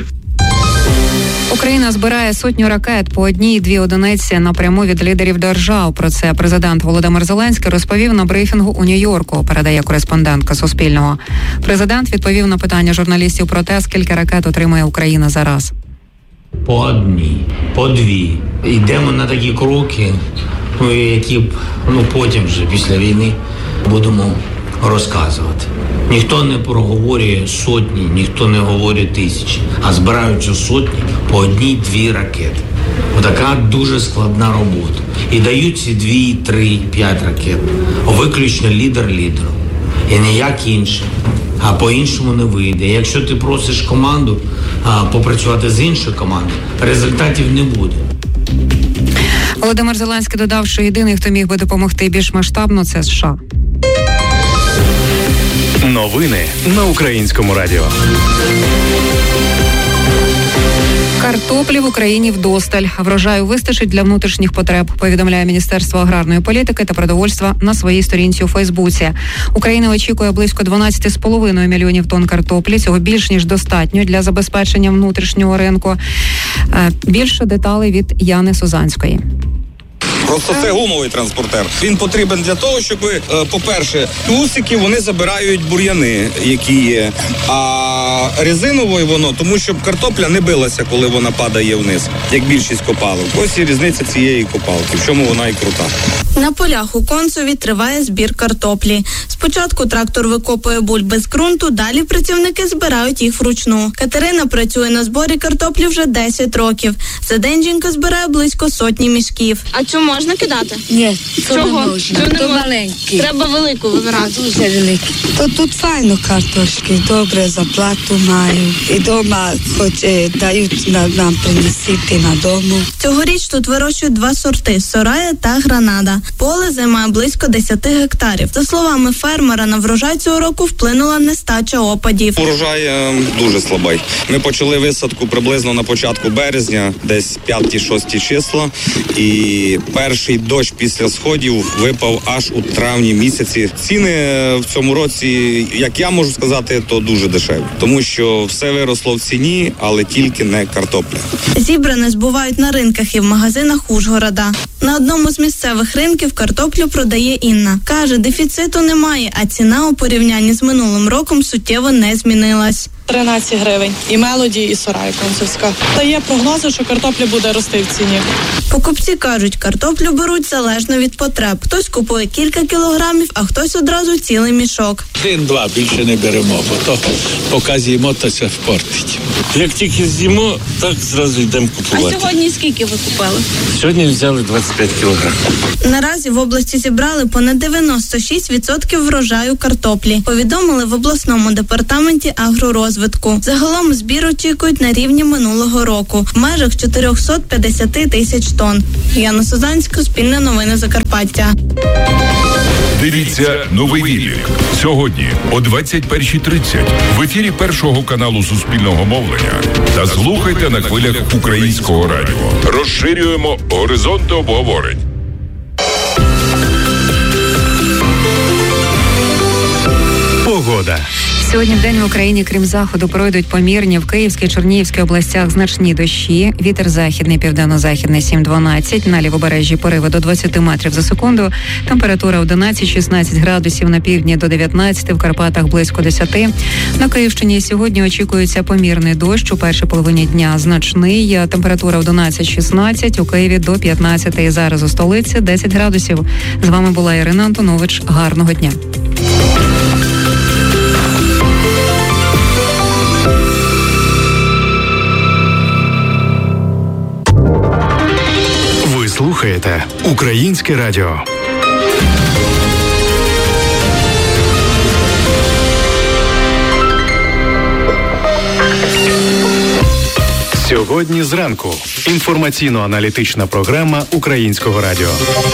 Україна збирає 100 ракет по 1-2 одиниці напряму від лідерів держав. Про це президент Володимир Зеленський розповів на брифінгу у Нью-Йорку, передає кореспондентка Суспільного. Президент відповів на питання журналістів про те, скільки ракет отримає Україна зараз. По 1, по 2. Йдемо на такі кроки, які потім вже після війни будемо розказувати. Ніхто не проговорює сотні, ніхто не говорить тисячі, а збираються сотні по 1-2 ракети. Отака дуже складна робота. І дають ці 2, 3, 5 ракет. Виключно лідер лідеру. І ніяк інше. А по-іншому не вийде. Якщо ти просиш команду попрацювати з іншою командою, результатів не буде. Володимир Зеленський додав, що єдиний, хто міг би допомогти більш масштабно, це США. Новини на Українському радіо. Картоплі в Україні вдосталь. Врожаю вистачить для внутрішніх потреб, повідомляє Міністерство аграрної політики та продовольства на своїй сторінці у Фейсбуці. Україна очікує близько 12,5 мільйонів тонн картоплі. Цього більш ніж достатньо для забезпечення внутрішнього ринку. Більше деталей від Яни Сузанської. Просто це гумовий транспортер. Він потрібен для того, щоб, по-перше, усики вони забирають бур'яни, які є, а резиновою воно, тому щоб картопля не билася, коли вона падає вниз, як більшість копалок. Ось і різниця цієї копалки, в чому вона і крута. На полях у Концеві триває збір картоплі. Спочатку трактор викопує бульби з ґрунту, далі працівники збирають їх вручну. Катерина працює на зборі картоплі вже 10 років. За день жінка збирає близько 100 мішків. А цю можна кидати? Ні, чого? То маленький. Треба велику вибирати. Дуже великий. То тут файно картошки, добре, зарплату маю. І дома хоч дають нам принесити на дому. Цьогоріч тут вирощують 2 сорти – Сорая та Гранада. Поле займає близько 10 гектарів. За словами фермера, на врожай цього року вплинула нестача опадів. Урожай дуже слабий. Ми почали висадку приблизно на початку березня, десь 5-6 числа. І перший дощ після сходів випав аж у травні місяці. Ціни в цьому році, як я можу сказати, то дуже дешеві. Тому що все виросло в ціні, але тільки не картопля. Зібране збувають на ринках і в магазинах Ужгорода. На одному з місцевих ринків картоплю продає Інна. Каже, дефіциту немає, а ціна у порівнянні з минулим роком суттєво не змінилась. 13 гривень. І Мелоді, і Сорай концевська. Та є прогнози, що картопля буде рости в ціні. Покупці кажуть, картоплю беруть залежно від потреб. Хтось купує кілька кілограмів, а хтось одразу цілий мішок. 1-2 більше не беремо, бо то поки з'їмо, то це впортить. Як тільки з'їмо, так зразу йдемо купувати. А сьогодні скільки ви купили? Сьогодні взяли 25 кілограмів. Наразі в області зібрали понад 96% врожаю картоплі. Повідомили в обласному департаменті агророзвитку. Загалом збір очікують на рівні минулого року в межах 450 тисяч тонн. Яна Сузанська, Суспільне новини Закарпаття. Дивіться «Новий вік» сьогодні о 21:30 в ефірі Першого каналу Суспільного мовлення та слухайте на хвилях Українського радіо. Розширюємо горизонти обговорень. Погода. Сьогодні в день в Україні, крім заходу, пройдуть помірні в Київській, Чернігівській областях значні дощі. Вітер західний, південно-західний 7-12, на лівобережжі пориви до 20 метрів за секунду. Температура 11-16 градусів, на півдні до 19, в Карпатах близько 10. На Київщині сьогодні очікується помірний дощ, у першій половині дня значний. Температура 11-16, у Києві до 15. Зараз у столиці 10 градусів. З вами була Ірина Антонович. Гарного дня. Слухаєте Українське радіо. Сьогодні зранку. Інформаційно-аналітична програма Українського радіо.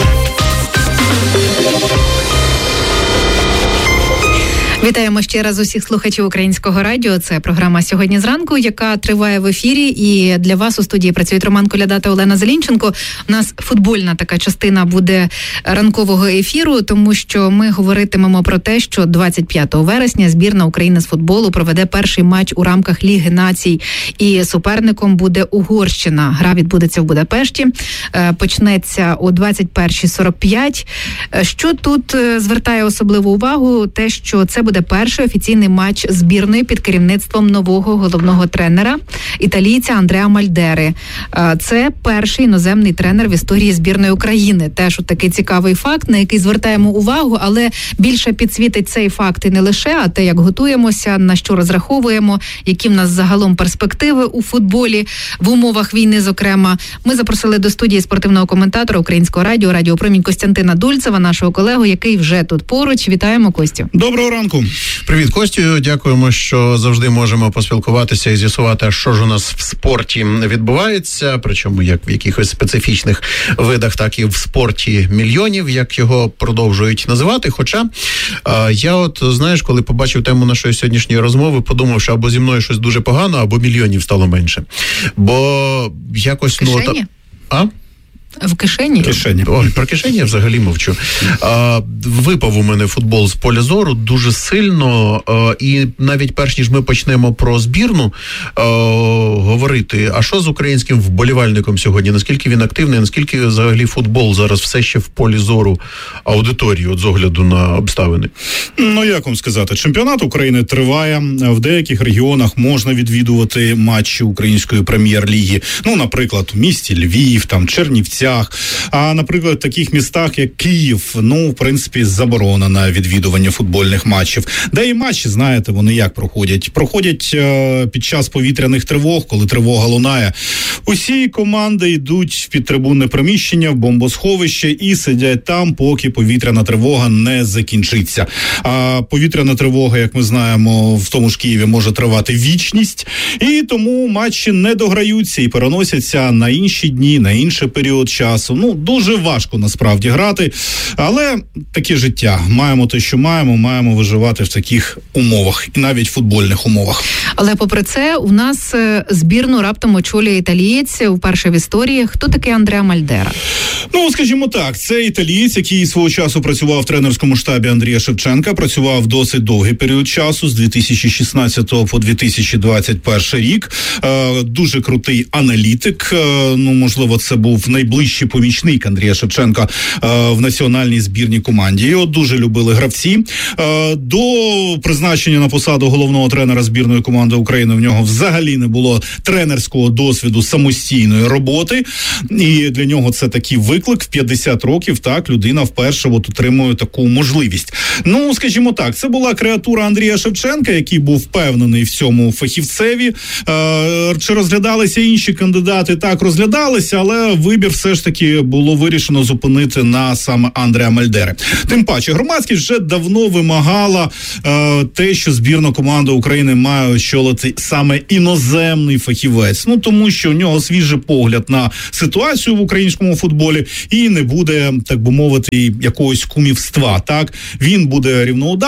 Вітаємо ще раз усіх слухачів Українського радіо. Це програма «Сьогодні зранку», яка триває в ефірі. І для вас у студії працюють Роман Коляда та Олена Зелінченко. У нас футбольна така частина буде ранкового ефіру, тому що ми говоритимемо про те, що 25 вересня збірна України з футболу проведе перший матч у рамках Ліги націй. І суперником буде Угорщина. Гра відбудеться в Будапешті. Почнеться о 21:45. Що тут звертає особливу увагу? Те, що це буде перший офіційний матч збірної під керівництвом нового головного тренера, італійця Андреа Мальдери. Це перший іноземний тренер в історії збірної України. Теж такий цікавий факт, на який звертаємо увагу, але більше підсвітить цей факт і не лише, а те, як готуємося, на що розраховуємо, які в нас загалом перспективи у футболі, в умовах війни, зокрема. Ми запросили до студії спортивного коментатора Українського радіо, Радіопромінь Костянтина Дульцева, нашого колегу, який вже тут поруч. Вітаємо, Костю. Доброго ранку. Привіт, Костю. Дякуємо, що завжди можемо поспілкуватися і з'ясувати, що ж у нас в спорті відбувається, причому як в якихось специфічних видах, так і в спорті мільйонів, як його продовжують називати. Хоча я от, знаєш, коли побачив тему нашої сьогоднішньої розмови, подумав, що або зі мною щось дуже погано, або мільйонів стало менше. Бо якось... В кишені? Кишені. Ой, про кишені я взагалі мовчу. Випав у мене футбол з поля зору дуже сильно, і навіть перш ніж ми почнемо про збірну говорити, а що з українським вболівальником сьогодні? Наскільки він активний, наскільки взагалі футбол зараз все ще в полі зору аудиторії, от з огляду на обставини? Ну, як вам сказати, чемпіонат України триває, в деяких регіонах можна відвідувати матчі української прем'єр-ліги, ну, наприклад, в місті Львів, там, Чернівцях, областях. А, наприклад, в таких містах, як Київ, в принципі, заборона на відвідування футбольних матчів. Де і матчі, знаєте, вони як проходять? Проходять під час повітряних тривог, коли тривога лунає. Усі команди йдуть в підтрибунне приміщення, в бомбосховище і сидять там, поки повітряна тривога не закінчиться. А повітряна тривога, як ми знаємо, в тому ж Києві може тривати вічність, і тому матчі не дограються і переносяться на інші дні, на інший період часу. Дуже важко насправді грати, але таке життя. Маємо те, що маємо виживати в таких умовах, і навіть футбольних умовах. Але попри це, у нас збірну раптом очолює італієць вперше в історії. Хто такий Андреа Мальдера? Скажімо так, це італієць, який свого часу працював в тренерському штабі Андрія Шевченка, працював досить довгий період часу, з 2016 по 2021 рік. Дуже крутий аналітик. Можливо, це був найближчий помічник Андрія Шевченка в національній збірній команді. Його дуже любили гравці. До призначення на посаду головного тренера збірної команди України в нього взагалі не було тренерського досвіду самостійної роботи. І для нього це такий виклик. В 50 років, так, людина вперше отримує таку можливість. Скажімо так, це була креатура Андрія Шевченка, який був впевнений в цьому фахівцеві. Чи розглядалися інші кандидати? Так, розглядалися, але вибір все ж таки було вирішено зупинити на саме Андреа Мальдери. Тим паче, громадськість вже давно вимагала те, що збірна команда України має очолити саме іноземний фахівець. Тому що у нього свіжий погляд на ситуацію в українському футболі і не буде, так би мовити, якогось кумівства. Так, він буде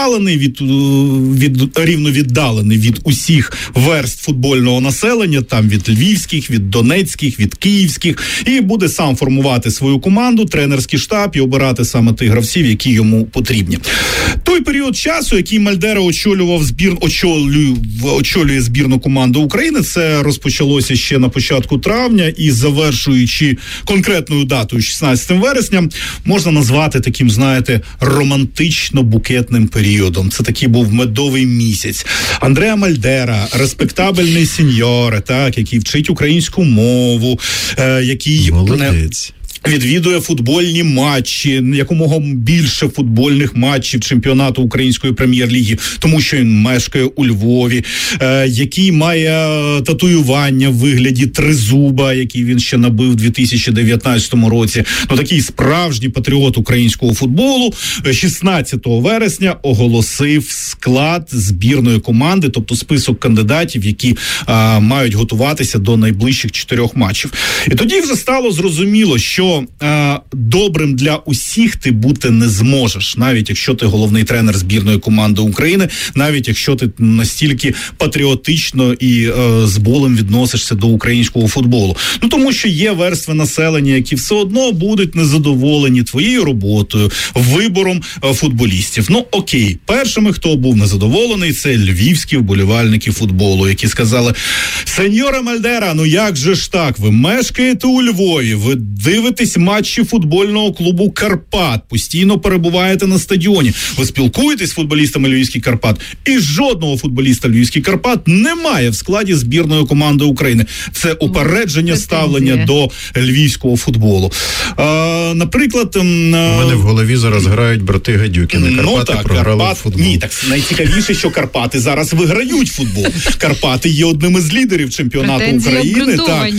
рівновіддалений від усіх верств футбольного населення, там від львівських, від донецьких, від київських, і буде сам формувати свою команду, тренерський штаб і обирати саме тих гравців, які йому потрібні. Той період часу, який Мальдера очолює збірну команду України, це розпочалося ще на початку травня і завершуючи конкретною датою 16 вересня, можна назвати таким, знаєте, романтично-букетним періодом. Це такий був медовий місяць. Андреа Мальдера, респектабельний сеньоре, так, який вчить українську мову, який... Молодець. Відвідує футбольні матчі, якомога більше футбольних матчів чемпіонату Української прем'єр-ліги, тому що він мешкає у Львові, який має татуювання в вигляді тризуба, який він ще набив у 2019 році. Такий справжній патріот українського футболу 16 вересня оголосив склад збірної команди, тобто список кандидатів, які мають готуватися до найближчих 4 матчів. І тоді вже стало зрозуміло, що добрим для усіх ти бути не зможеш, навіть якщо ти головний тренер збірної команди України, навіть якщо ти настільки патріотично і з болем відносишся до українського футболу. Тому що є верстви населення, які все одно будуть незадоволені твоєю роботою, вибором футболістів. Окей, першими, хто був незадоволений, це львівські вболівальники футболу, які сказали: сеньоре Мальдера, як же ж так, ви мешкаєте у Львові, ви дивитесь матчі футбольного клубу «Карпат», постійно перебуваєте на стадіоні, ви спілкуєтесь з футболістами Львівських Карпат, і жодного футболіста Львівських Карпат немає в складі збірної команди України. Це упередження ставлення до львівського футболу. Наприклад... У мене в голові зараз грають брати Гадюкіни. Карпати програли футбол. Ні, так найцікавіше, що Карпати зараз виграють футбол. Карпати є одним із лідерів чемпіонату України.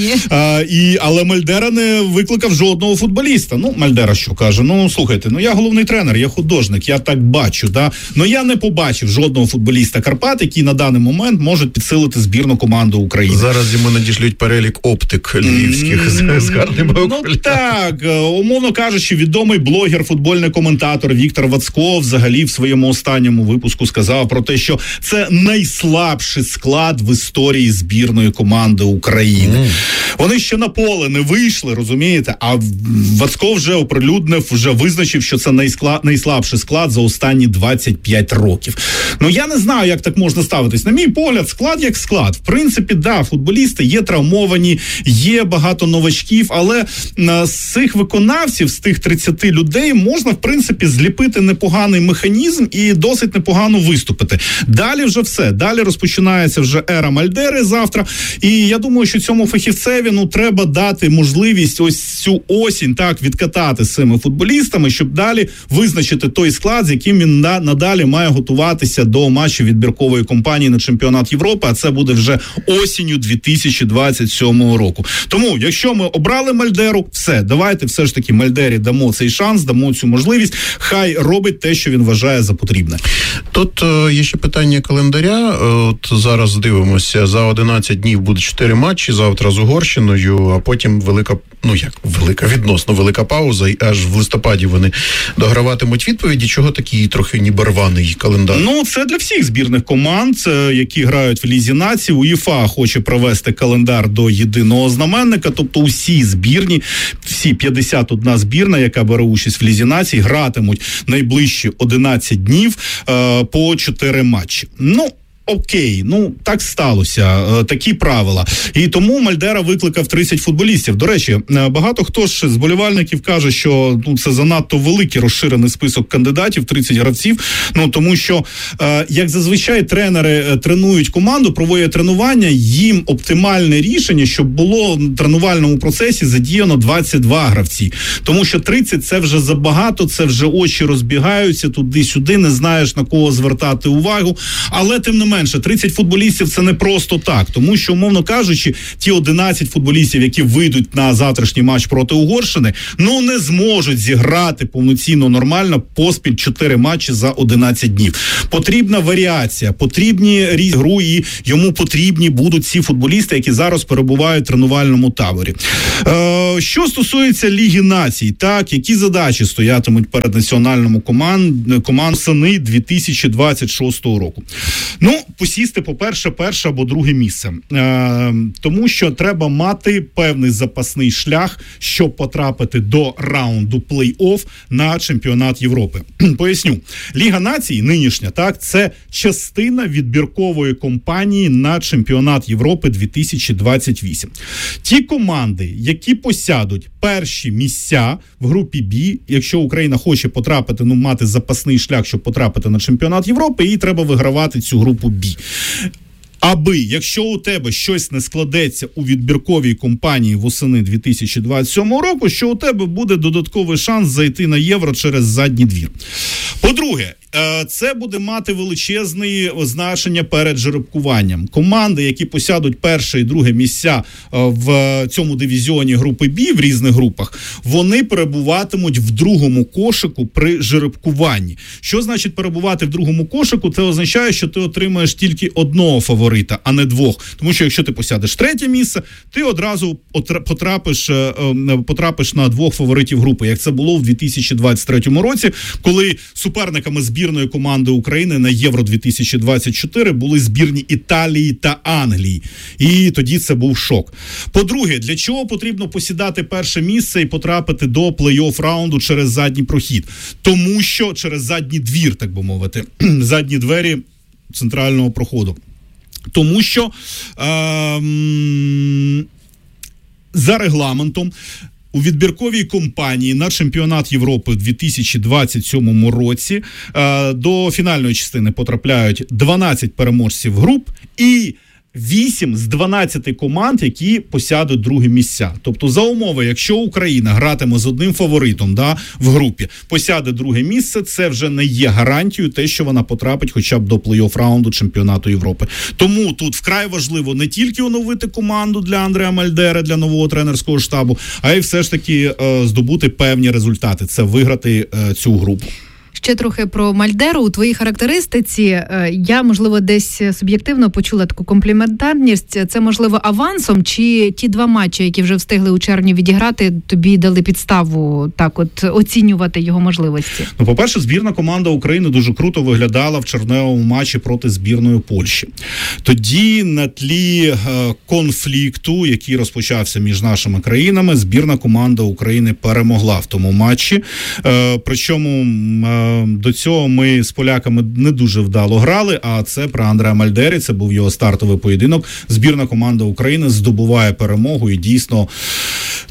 Але Мальдера не викликав жодного футболіста. Мальдера що каже? Слухайте, я головний тренер, я художник, я так бачу, я не побачив жодного футболіста Карпат, який на даний момент може підсилити збірну команду України. Зараз йому надішлють перелік оптик львівських з гарними окулярами. Так, умовно кажучи, відомий блогер, футбольний коментатор Віктор Вацко взагалі в своєму останньому випуску сказав про те, що це найслабший склад в історії збірної команди України. Вони ще на поле не вийшли, розумієте, а Вацко вже оприлюднив, вже визначив, що це найслабший склад за останні 25 роких. Я не знаю, як так можна ставитись. На мій погляд, склад як склад. В принципі, футболісти є травмовані, є багато новачків, але з цих виконавців, з тих 30 людей можна, в принципі, зліпити непоганий механізм і досить непогано виступити. Далі вже все. Далі розпочинається вже ера Мальдери завтра. І я думаю, що цьому фахівцеві треба дати можливість ось цю осінь так відкатати з цими футболістами, щоб далі визначити той склад, з яким він надалі має готуватися до матчу відбіркової кампанії на чемпіонат Європи, а це буде вже осінню 2027 року. Тому, якщо ми обрали Мальдеру, все, давайте все ж таки Мальдері дамо цей шанс, дамо цю можливість, хай робить те, що він вважає за потрібне. Тут є ще питання календаря. От зараз дивимося, за 11 днів буде 4 матчі, завтра з Угорщиною, а потім відносно велика пауза, і аж в листопаді вони дограватимуть відповіді. Чого такий трохи ніби рваний календар? Ну, це для всіх збірних команд, які грають в Лізі націй. УЄФА хоче провести календар до єдиного знаменника, тобто усі збірні, всі 51 збірна, яка бере участь в Лізі націй, гратимуть найближчі 11 днів по 4 матчі. Окей, так сталося, такі правила. І тому Мальдера викликав 30 футболістів. До речі, багато хто ж з болівальників каже, що це занадто великий розширений список кандидатів, 30 гравців, тому що, як зазвичай тренери тренують команду, проводять тренування, їм оптимальне рішення, щоб було в тренувальному процесі задіяно 22 гравці. Тому що 30 це вже забагато, це вже очі розбігаються туди-сюди, не знаєш на кого звертати увагу, але тим не менше, 30 футболістів це не просто так, тому що, умовно кажучи, ті 11 футболістів, які вийдуть на завтрашній матч проти Угорщини, не зможуть зіграти повноцінно нормально поспіль 4 матчі за 11 днів. Потрібна варіація, потрібні гру, і йому потрібні будуть ці футболісти, які зараз перебувають в тренувальному таборі. Що стосується Ліги націй, так, які задачі стоятимуть перед національному командою сини 2026 року? Посісти, по-перше, перше або друге місце. Тому що треба мати певний запасний шлях, щоб потрапити до раунду плей-офф на чемпіонат Європи. Поясню. Ліга націй нинішня, так, це частина відбіркової кампанії на чемпіонат Європи 2028. Ті команди, які посядуть перші місця в групі Б, якщо Україна хоче потрапити, мати запасний шлях, щоб потрапити на чемпіонат Європи, їй треба вигравати цю групу Б. Аби, якщо у тебе щось не складеться у відбірковій кампанії восени 2027 року, що у тебе буде додатковий шанс зайти на Євро через задній двір. По-друге, це буде мати величезне значення перед жеребкуванням. Команди, які посядуть перше і друге місця в цьому дивізіоні групи Б в різних групах, вони перебуватимуть в другому кошику при жеребкуванні. Що значить перебувати в другому кошику? Це означає, що ти отримаєш тільки одного фаворита, а не двох. Тому що якщо ти посядеш третє місце, ти одразу потрапиш на двох фаворитів групи, як це було в 2023 році, коли суперниками збірної команди України на Євро-2024 були збірні Італії та Англії. І тоді це був шок. По-друге, для чого потрібно посідати перше місце і потрапити до плей-офф раунду через задній прохід? Тому що через задній двір, так би мовити, задні двері центрального проходу. Тому що за регламентом у відбірковій кампанії на чемпіонат Європи у 2027 році до фінальної частини потрапляють 12 переможців груп і 8 з 12 команд, які посядуть другі місця. Тобто за умови, якщо Україна гратиме з одним фаворитом в групі, посяде друге місце, це вже не є гарантією те, що вона потрапить хоча б до плей-офф раунду чемпіонату Європи. Тому тут вкрай важливо не тільки оновити команду для Андреа Мальдери, для нового тренерського штабу, а й все ж таки здобути певні результати. Це виграти цю групу. Ще трохи про Мальдеру. У твоїй характеристиці я, можливо, десь суб'єктивно почула таку компліментарність. Це, можливо, авансом, чи ті два матчі, які вже встигли у червні відіграти, тобі дали підставу так от оцінювати його можливості? По-перше, збірна команда України дуже круто виглядала в червневому матчі проти збірної Польщі. Тоді на тлі конфлікту, який розпочався між нашими країнами, збірна команда України перемогла в тому матчі. Причому до цього ми з поляками не дуже вдало грали, а це про Андреа Мальдері, це був його стартовий поєдинок. Збірна команда України здобуває перемогу, і дійсно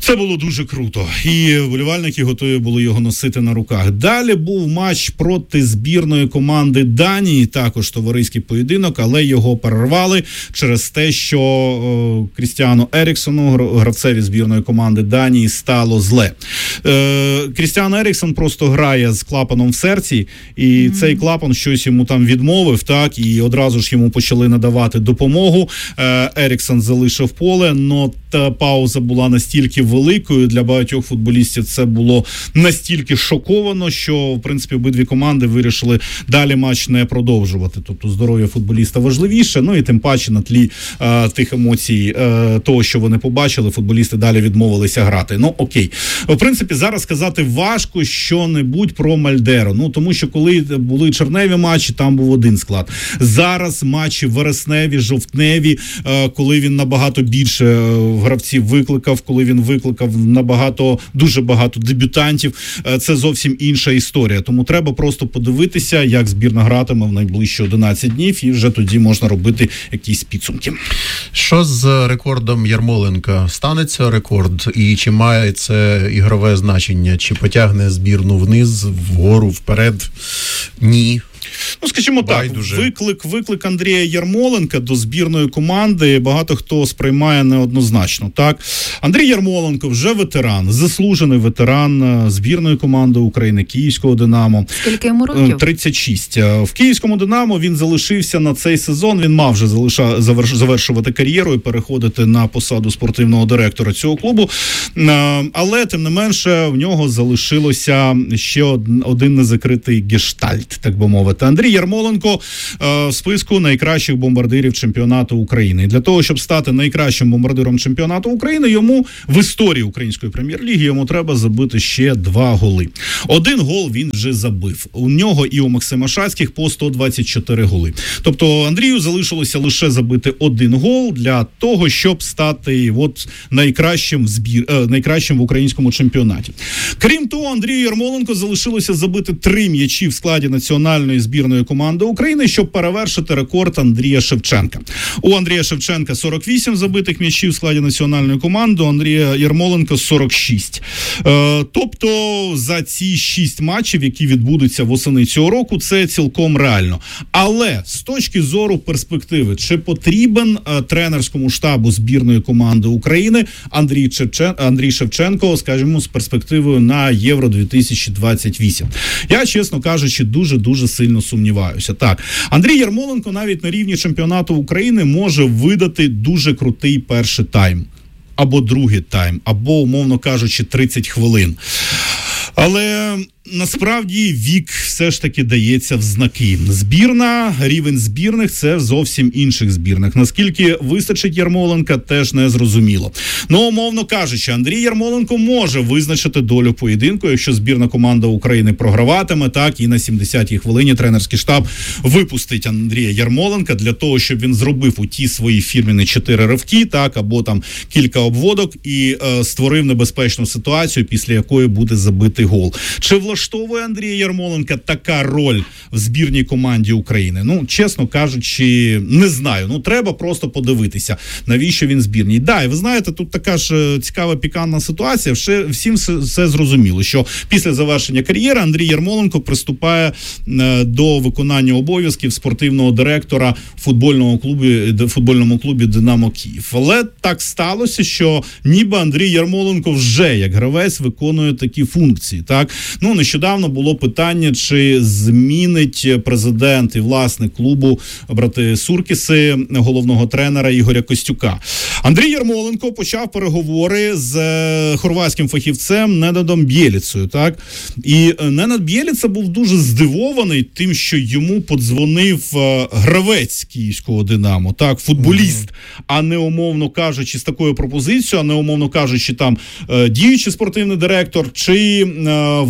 Це було дуже круто, і вболівальники готові були його носити на руках. Далі був матч проти збірної команди Данії, також товариський поєдинок, але його перервали через те, що Крістіану Еріксону, гравцеві збірної команди Данії, стало зле. Крістіан Еріксон просто грає з клапаном в серці, і цей клапан щось йому там відмовив, так, і одразу ж йому почали надавати допомогу. Еріксон залишив поле, но та пауза була настільки великою для багатьох футболістів, це було настільки шоковано, що, в принципі, обидві команди вирішили далі матч не продовжувати. Тобто здоров'я футболіста важливіше, ну і тим паче на тлі тих емоцій, того, що вони побачили, футболісти далі відмовилися грати. Ну, окей. В принципі, зараз сказати важко що-небудь про Мальдеру. Ну, тому що коли були червневі матчі, там був один склад. Зараз матчі вересневі, жовтневі, коли він набагато більше гравців викликав, коли він викликав дуже багато дебютантів, це зовсім інша історія. Тому треба просто подивитися, як збірна гратиме в найближчі 11 днів, і вже тоді можна робити якісь підсумки. Що з рекордом Ярмоленка? Станеться рекорд? І чи має це ігрове значення? Чи потягне збірну вниз, вгору, вперед? Ні. Ну, скажімо так, виклик Андрія Ярмоленка до збірної команди багато хто сприймає неоднозначно. Так, Андрій Ярмоленко вже ветеран, заслужений ветеран збірної команди України, Київського «Динамо». Скільки йому років? 36. В Київському «Динамо» він залишився на цей сезон, він мав вже завершувати кар'єру і переходити на посаду спортивного директора цього клубу, але, тим не менше, в нього залишилося ще один незакритий гештальт, так би мовити. Андрій Ярмоленко в списку найкращих бомбардирів чемпіонату України. І для того, щоб стати найкращим бомбардиром чемпіонату України, йому в історії Української прем'єр-ліги йому треба забити ще 2 голи. 1 гол він вже забив. У нього і у Максима Шацьких по 124 голи. Тобто Андрію залишилося лише забити 1 гол для того, щоб стати найкращим в українському чемпіонаті. Крім того, Андрію Ярмоленко залишилося забити 3 м'ячі в складі національної збірної команди України, щоб перевершити рекорд Андрія Шевченка. У Андрія Шевченка 48 забитих м'ячів в складі національної команди, у Андрія Ярмоленка 46. Тобто за ці 6 матчів, які відбудуться восени цього року, це цілком реально. Але з точки зору перспективи, чи потрібен тренерському штабу збірної команди України Андрій Шевченко, скажімо, з перспективою на Євро 2028? Я, чесно кажучи, дуже сильно сумніваюся. Так, Андрій Ярмоленко навіть на рівні чемпіонату України може видати дуже крутий перший тайм, або другий тайм, або, умовно кажучи, 30 хвилин. Але насправді вік все ж таки дається в знаки. Рівень збірних – це зовсім інших збірних. Наскільки вистачить Ярмоленка, теж не зрозуміло. Ну, умовно кажучи, Андрій Ярмоленко може визначити долю поєдинку, якщо збірна команда України програватиме, так, і на 70-й хвилині тренерський штаб випустить Андрія Ярмоленка для того, щоб він зробив у ті свої фірмені 4 ривки, так, або там кілька обводок і створив небезпечну ситуацію, після якої буде забитий гол. Чи влаштовує Андрія Ярмоленка така роль в збірній команді України? Ну, чесно кажучи, не знаю. Ну, треба просто подивитися, навіщо він збірній. Да, і ви знаєте, тут така ж цікава пікантна ситуація. Всім все зрозуміло, що після завершення кар'єри Андрій Ярмоленко приступає до виконання обов'язків спортивного директора в футбольному клубі «Динамо Київ». Але так сталося, що ніби Андрій Ярмоленко вже як гравець виконує такі функції, так? Ну, нещодавно було питання, чи змінить президент і власник клубу брати Суркіси головного тренера Ігоря Костюка. Андрій Ярмоленко почав переговори з хорватським фахівцем Ненадом Бєліцею, так? І Ненад Бєліца був дуже здивований тим, що йому подзвонив гравець Київського «Динамо», так, футболіст, а не, умовно кажучи, з такою пропозицією, а не, умовно кажучи, там діючий спортивний директор чи власник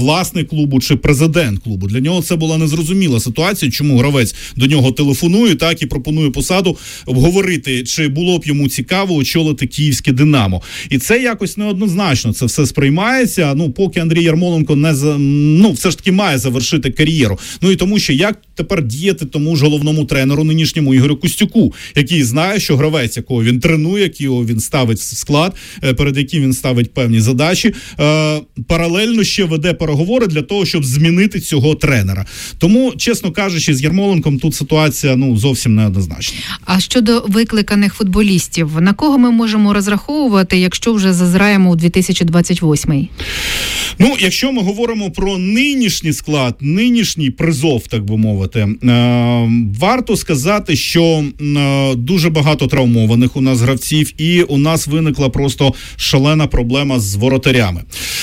засновник клубу чи президент клубу. Для нього це була незрозуміла ситуація, чому гравець до нього телефонує, так, і пропонує посаду, обговорити, чи було б йому цікаво очолити київське «Динамо». І це якось неоднозначно, це все сприймається, поки Андрій Ярмоленко все ж таки має завершити кар'єру. І тому що як тепер діяти тому ж головному тренеру нинішньому Ігорю Костюку, який знає, що гравець, якого він тренує, якого він ставить в склад, перед яким він ставить певні задачі, паралельно ще веде переговори для того, щоб змінити цього тренера. Тому, чесно кажучи, з Ярмоленком тут ситуація зовсім неоднозначна. А щодо викликаних футболістів, на кого ми можемо розраховувати, якщо вже зазираємо у 2028-й? Якщо ми говоримо про нинішній склад, нинішній призов, так би мовити, варто сказати, що дуже багато травмованих у нас гравців, і у нас виникла просто шалена проблема з воротарями.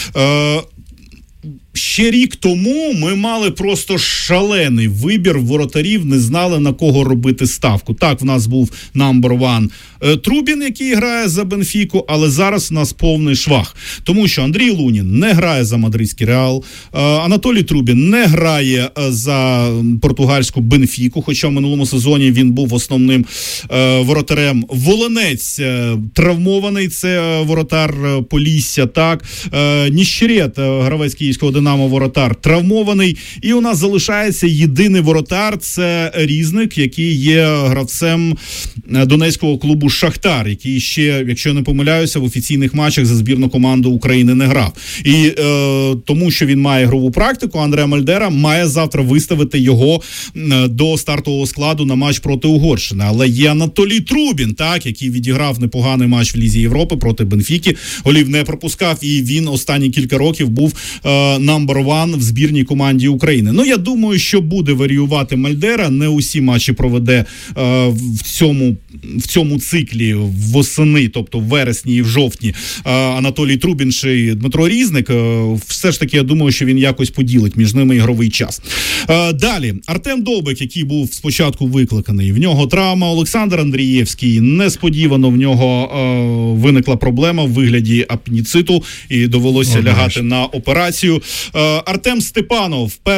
Ще рік тому ми мали просто шалений вибір воротарів, не знали, на кого робити ставку. Так, в нас був number one Трубін, який грає за Бенфіку, але зараз в нас повний швах. Тому що Андрій Лунін не грає за мадридський Реал, Анатолій Трубін не грає за португальську Бенфіку, хоча в минулому сезоні він був основним воротарем. Волинець травмований, це воротар Полісся, так. Ніщерет, гравець київського «Динамо», воротар травмований. І у нас залишається єдиний воротар, це Різник, який є гравцем донецького клубу «Шахтар», який ще, якщо я не помиляюся, в офіційних матчах за збірну команду України не грав. І тому, що він має ігрову практику, Андреа Мальдера має завтра виставити його до стартового складу на матч проти Угорщини. Але є Анатолій Трубін, так, який відіграв непоганий матч в Лізі Європи проти Бенфіки, голів не пропускав, і він останні кілька років був number one в збірній команді України. Я думаю, що буде варіювати Мальдера, не усі матчі проведе в цьому циклі восени, тобто в вересні і в жовтні, Анатолій Трубін чи Дмитро Різник. Все ж таки, я думаю, що він якось поділить між ними ігровий час. Далі, Артем Довбик, який був спочатку викликаний, в нього травма. Олександр Андрієвський, несподівано в нього виникла проблема в вигляді апендициту і довелося лягати на операцію. Артем Степанов